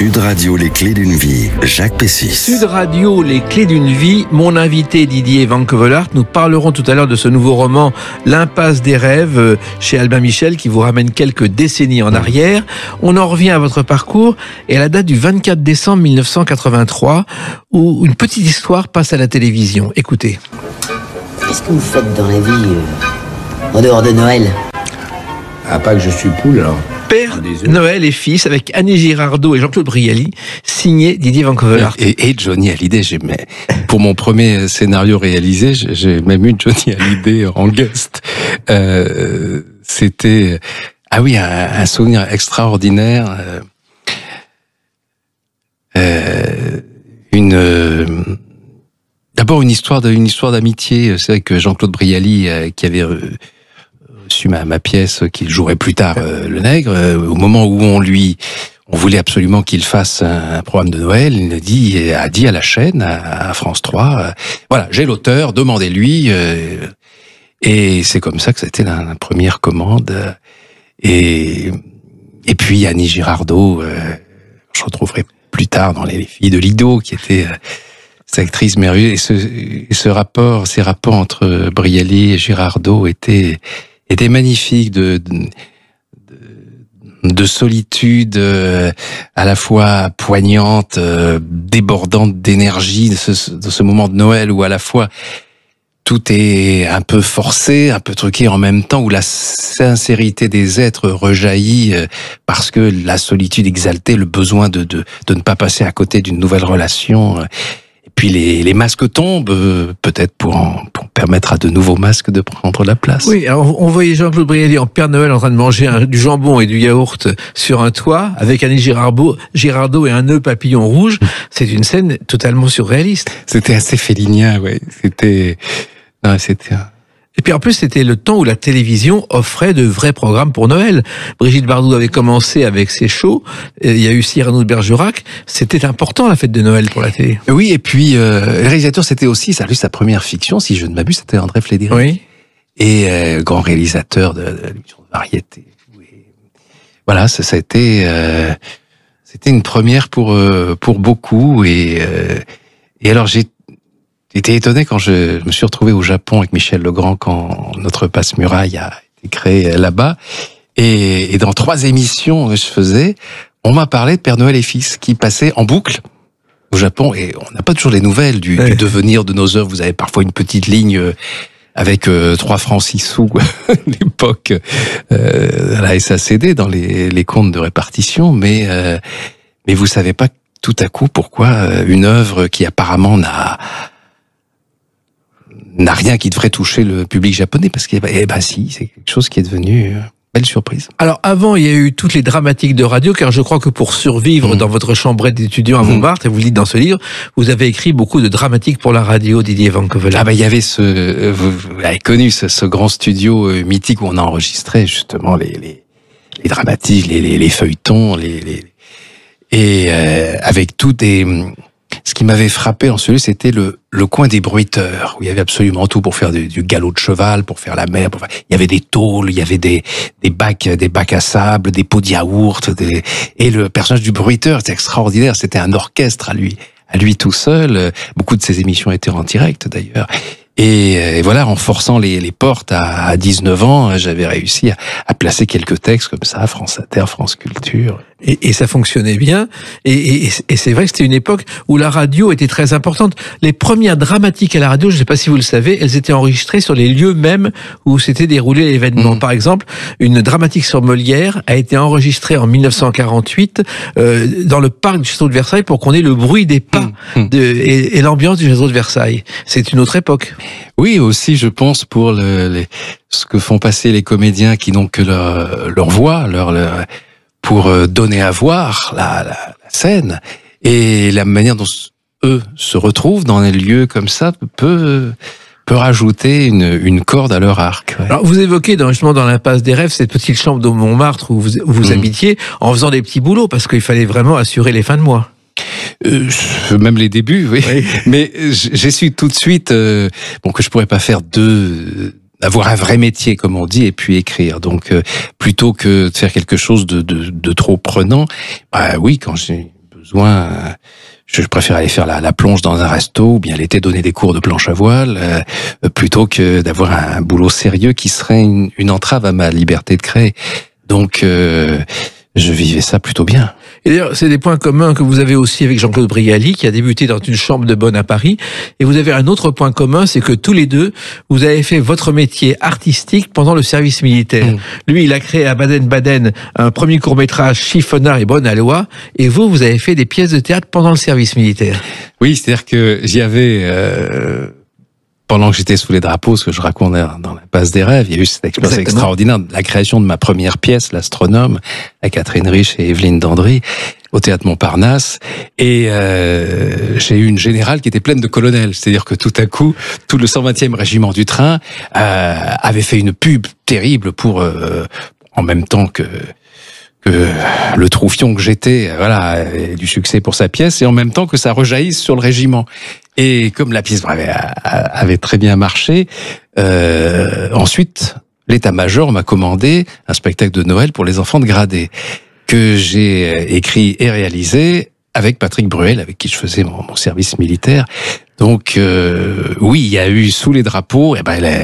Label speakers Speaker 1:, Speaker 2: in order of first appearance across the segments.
Speaker 1: Sud Radio, les clés d'une vie, Jacques Pessis.
Speaker 2: Sud Radio, les clés d'une vie, mon invité Didier Van Kevelart. Nous parlerons tout à l'heure de ce nouveau roman, L'impasse des rêves, chez Albin Michel, qui vous ramène quelques décennies en arrière. On en revient à votre parcours et à la date du 24 décembre 1983, où une petite histoire passe à la télévision. Écoutez.
Speaker 3: Qu'est-ce que vous faites dans la vie, en dehors de Noël?
Speaker 4: Ah, pas que je suis poule, alors.
Speaker 2: Père, Noël et fils, avec Annie Girardot et Jean-Claude Brialy, signé Didier Van Kevelart.
Speaker 5: Et Johnny Hallyday. Pour mon premier scénario réalisé, j'ai même eu Johnny Hallyday en guest. C'était, un souvenir extraordinaire. D'abord une histoire d'amitié. C'est vrai que Jean-Claude Brialy, qui avait reçu ma pièce qu'il jouerait plus tard, le Nègre, au moment où on voulait absolument qu'il fasse un programme de Noël, il a dit à la chaîne, à France 3, voilà, j'ai l'auteur, demandez-lui, et c'est comme ça que c'était la première commande. Et puis Annie Girardot, je retrouverai plus tard dans Les Filles de Lido, qui était cette actrice merveilleuse, et ces rapports entre Brialy et Girardot étaient magnifiques, de solitude à la fois poignante, débordante d'énergie, de ce moment de Noël où à la fois tout est un peu forcé, un peu truqué en même temps, où la sincérité des êtres rejaillit parce que la solitude exaltait le besoin de ne pas passer à côté d'une nouvelle relation. Et puis les masques tombent, peut-être pour permettre à de nouveaux masques de prendre la place.
Speaker 2: Oui, alors on voyait Jean-Claude Brialy en Père Noël en train de manger du jambon et du yaourt sur un toit, avec Annie Girardot et un nœud papillon rouge. C'est une scène totalement surréaliste.
Speaker 5: C'était assez félinien, ouais. C'était.
Speaker 2: Et puis en plus, c'était le temps où la télévision offrait de vrais programmes pour Noël. Brigitte Bardot avait commencé avec ses shows. Il y a eu Cyrano de Bergerac. C'était important, la fête de Noël pour la télé.
Speaker 5: Oui, et puis le réalisateur, c'était aussi, ça a lu sa première fiction, si je ne m'abuse, c'était André Flédéric.
Speaker 2: Oui.
Speaker 5: Et grand réalisateur de l'émission de variété. Oui. Voilà, c'était une première pour beaucoup. Et alors j'étais étonné quand je me suis retrouvé au Japon avec Michel Legrand quand notre passe-muraille a été créé là-bas. Et dans 3 émissions que je faisais, on m'a parlé de Père Noël et Fils qui passait en boucle au Japon. Et on n'a pas toujours les nouvelles du devenir de nos œuvres. Vous avez parfois une petite ligne avec 3 francs 6 sous à l'époque à la SACD dans les comptes de répartition. Mais vous savez pas tout à coup pourquoi une œuvre qui apparemment n'a rien qui devrait toucher le public japonais, parce que si, c'est quelque chose qui est devenu belle surprise.
Speaker 2: Alors avant, il y a eu toutes les dramatiques de radio, car je crois que pour survivre dans votre chambrette d'étudiant à Montmartre, et vous le dites dans ce livre, vous avez écrit beaucoup de dramatiques pour la radio, Didier Van Kevelart.
Speaker 5: Il y avait vous avez connu ce grand studio mythique où on a enregistré justement les dramatiques, les feuilletons, et avec tout ce qui m'avait frappé en celui, c'était le coin des bruiteurs, où il y avait absolument tout pour faire du galop de cheval, pour faire la mer. Il y avait des tôles, il y avait des bacs à sable, des pots de yaourt, et le personnage du bruiteur, c'était extraordinaire. C'était un orchestre à lui tout seul. Beaucoup de ses émissions étaient en direct d'ailleurs. Et voilà, en forçant les portes à 19 ans, j'avais réussi à placer quelques textes comme ça, France Inter, France Culture.
Speaker 2: Et ça fonctionnait bien. Et c'est vrai que c'était une époque où la radio était très importante. Les premières dramatiques à la radio, je ne sais pas si vous le savez, elles étaient enregistrées sur les lieux mêmes où s'était déroulé l'événement. Par exemple, une dramatique sur Molière a été enregistrée en 1948 dans le parc du château de Versailles pour qu'on ait le bruit des pas et l'ambiance du château de Versailles. C'est une autre époque.
Speaker 5: Oui, aussi, je pense, pour ce que font passer les comédiens qui n'ont que leur voix, pour donner à voir la scène, et la manière dont eux se retrouvent dans un lieu comme ça peut rajouter une corde à leur arc. Ouais.
Speaker 2: Alors vous évoquez justement dans l'impasse des rêves cette petite chambre de Montmartre où vous habitiez en faisant des petits boulots parce qu'il fallait vraiment assurer les fins de mois.
Speaker 5: Même les débuts, oui. Mais j'ai su tout de suite que je pourrais pas faire avoir un vrai métier, comme on dit, et puis écrire. Donc, plutôt que de faire quelque chose de trop prenant, oui, quand j'ai besoin, je préfère aller faire la plonge dans un resto ou bien l'été donner des cours de planche à voile plutôt que d'avoir un boulot sérieux qui serait une entrave à ma liberté de créer. Donc, je vivais ça plutôt bien.
Speaker 2: Et d'ailleurs, c'est des points communs que vous avez aussi avec Jean-Claude Brialy, qui a débuté dans une chambre de bonne à Paris. Et vous avez un autre point commun, c'est que tous les deux, vous avez fait votre métier artistique pendant le service militaire. Lui, il a créé à Baden-Baden un premier court-métrage, Chiffonnard et Bonne Aloi. Et vous avez fait des pièces de théâtre pendant le service militaire.
Speaker 5: Oui, c'est-à-dire que j'y avais... pendant que j'étais sous les drapeaux, ce que je raconte dans la passe des rêves, il y a eu cette expérience extraordinaire, la création de ma première pièce, L'Astronome, à Catherine Rich et Evelyne Dandry, au Théâtre Montparnasse. Et j'ai eu une générale qui était pleine de colonels. C'est-à-dire que tout à coup, tout le 120e régiment du train avait fait une pub terrible pour, en même temps que le troufion que j'étais, voilà, ait du succès pour sa pièce, et en même temps que ça rejaillisse sur le régiment. Et comme la pièce avait très bien marché, ensuite, l'état-major m'a commandé un spectacle de Noël pour les enfants de gradés, que j'ai écrit et réalisé avec Patrick Bruel, avec qui je faisais mon service militaire. Donc, oui, il y a eu sous les drapeaux,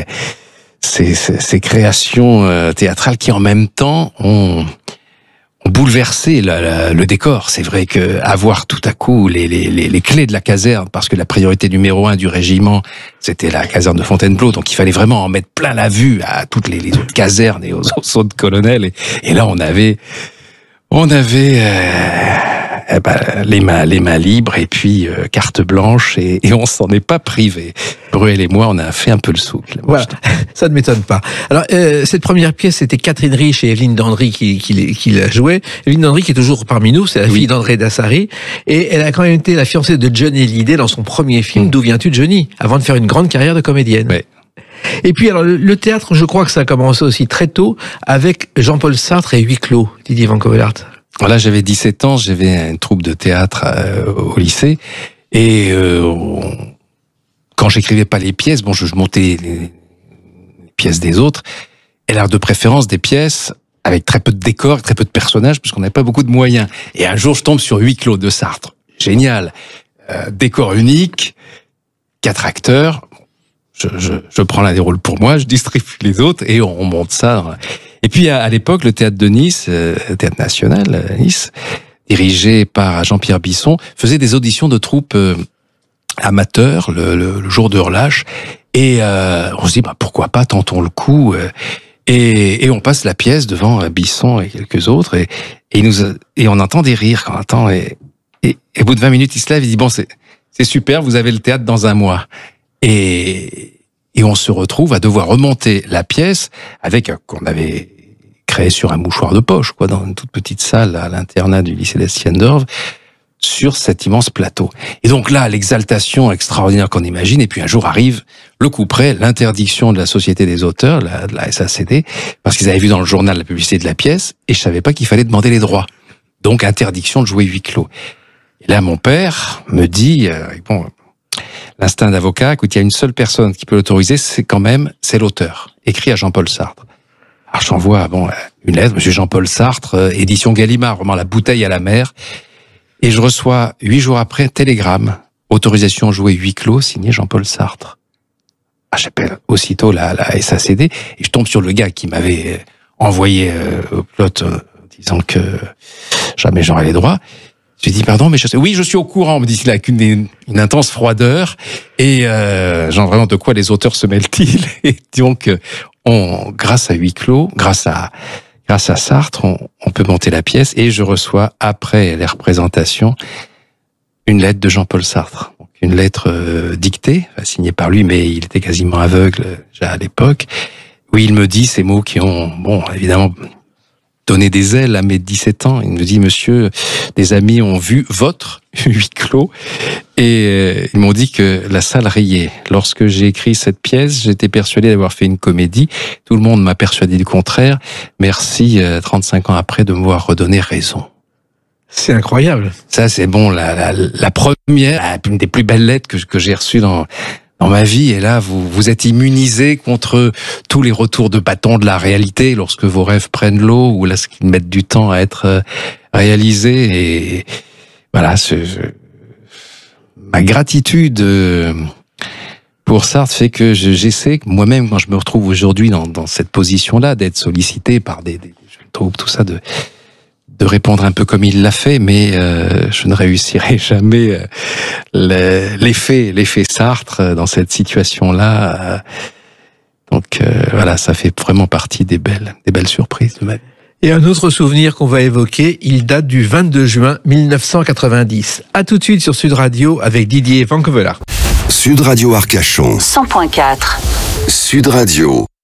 Speaker 5: ces créations théâtrales qui, en même temps, ont bouleversé le décor. C'est vrai que avoir tout à coup les clés de la caserne, parce que la priorité numéro 1 du régiment, c'était la caserne de Fontainebleau, donc il fallait vraiment en mettre plein la vue à toutes les autres casernes et aux autres colonels. Et là, on avait les mains libres et puis carte blanche et on s'en est pas privé. Bruel et moi, on a fait un peu le souk.
Speaker 2: Voilà, ça ne m'étonne pas. Alors, cette première pièce, c'était Catherine Rich et Evelyne Dandry qui la jouaient. Evelyne Dandry qui est toujours parmi nous, c'est la fille d'André Dassary, et elle a quand même été la fiancée de Johnny Hallyday dans son premier film, D'où viens-tu Johnny, avant de faire une grande carrière de comédienne.
Speaker 5: Ouais.
Speaker 2: Et puis, alors, le théâtre, je crois que ça a commencé aussi très tôt avec Jean-Paul Sartre et Huis clos, Didier Van Covelaert.
Speaker 5: Voilà, j'avais 17 ans, j'avais une troupe de théâtre au lycée, et quand j'écrivais pas les pièces, je montais les pièces des autres, et alors de préférence des pièces avec très peu de décors, très peu de personnages, puisqu'on n'avait pas beaucoup de moyens. Et un jour, je tombe sur Huis clos de Sartre. Génial. Décor unique, 4 acteurs. Je prends l'un des rôles pour moi, je distribue les autres, et on monte ça. Et puis, à l'époque, le théâtre de Nice, théâtre national, Nice, dirigé par Jean-Pierre Bisson, faisait des auditions de troupes amateurs le jour de relâche. Et on se dit, pourquoi pas, tentons le coup. Et on passe la pièce devant Bisson et quelques autres. Et on entend des rires quand on entend. Et au bout de 20 minutes, il se lève, il dit, c'est super, vous avez le théâtre dans un mois. Et on se retrouve à devoir remonter la pièce avec qu'on avait créé sur un mouchoir de poche, dans une toute petite salle à l'internat du lycée d'Estienne-d'Orve, sur cet immense plateau. Et donc là, l'exaltation extraordinaire qu'on imagine, et puis un jour arrive le coup près, l'interdiction de la Société des auteurs, de la SACD, parce qu'ils avaient vu dans le journal la publicité de la pièce, et je savais pas qu'il fallait demander les droits. Donc interdiction de jouer Huis clos. Et là, mon père me dit, l'instinct d'avocat, écoute, il y a une seule personne qui peut l'autoriser, c'est l'auteur, écrit à Jean-Paul Sartre. Alors j'envoie une lettre, Monsieur Jean-Paul Sartre, édition Gallimard, vraiment la bouteille à la mer, et je reçois 8 jours après télégramme, autorisation à jouer Huis clos, signé Jean-Paul Sartre. J'appelle aussitôt la SACD, et je tombe sur le gars qui m'avait envoyé au plot, disant que jamais j'aurais les droits. Je lui dis, pardon, mais je suis au courant, me dit-il avec une intense froideur. Et vraiment, de quoi les auteurs se mêlent-ils? Et donc, grâce à Huis clos, grâce à Sartre, on peut monter la pièce. Et je reçois, après les représentations, une lettre de Jean-Paul Sartre. Donc, une lettre dictée, signée par lui, mais il était quasiment aveugle déjà à l'époque, où il me dit ces mots qui ont, évidemment, donné des ailes à mes 17 ans. Il me dit, monsieur, des amis ont vu votre Huis clos et ils m'ont dit que la salle riait. Lorsque j'ai écrit cette pièce, j'étais persuadé d'avoir fait une comédie. Tout le monde m'a persuadé du contraire. Merci, 35 ans après, de m'avoir redonné raison.
Speaker 2: C'est incroyable.
Speaker 5: Ça, c'est la première, une des plus belles lettres que j'ai reçues dans ma vie, et là, vous êtes immunisé contre tous les retours de bâton de la réalité lorsque vos rêves prennent l'eau ou lorsqu'ils mettent du temps à être réalisés. Et voilà, ma gratitude pour Sartre fait que j'essaie moi-même, quand je me retrouve aujourd'hui dans cette position-là, d'être sollicité par des jeunes troupes, tout ça, de répondre un peu comme il l'a fait, mais je ne réussirai jamais l'effet Sartre dans cette situation-là. Donc voilà, ça fait vraiment partie des belles surprises de ma vie.
Speaker 2: Et un autre souvenir qu'on va évoquer, il date du 22 juin 1990. À tout de suite sur Sud Radio avec Didier Vanquevela.
Speaker 1: Sud Radio Arcachon.
Speaker 6: 100.4.
Speaker 1: Sud Radio.